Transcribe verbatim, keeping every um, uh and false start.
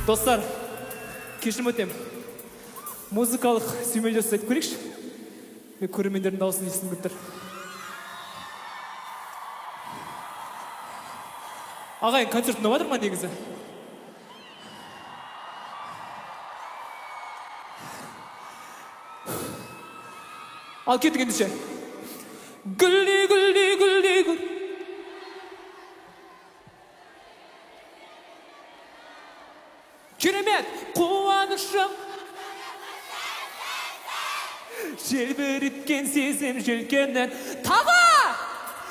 Достар, кешірім өтем. Музыкалық сүймелі жасайды көрейікші. Мен көрермендердің дауысын естігім келіп тұр. Ағайын, концерт ұнап жатыр ма негізі? Ал кеттік ендеше. Гүлді, гүлді, гүлді, гүл. Керемет қуанышым, желбіріткен сезім желкеннен тағы